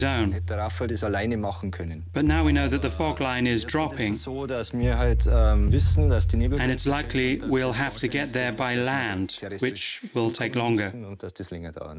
zone. Hätte Raphael das alleine machen können. But now we know that the fog line is dropping, So, dass wir halt wissen, dass die Nebel and it's likely we'll have to get there by land, which will take longer. und dass das länger dauern